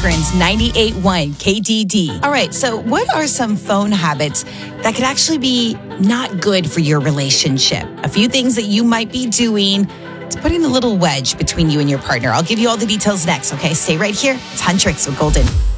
Akron's 98.1 KDD. All right, so what are some phone habits that could actually be not good for your relationship? A few things that you might be doing to putting a little wedge between you and your partner. I'll give you all the details next, okay? Stay right here. It's Huntrix with Golden.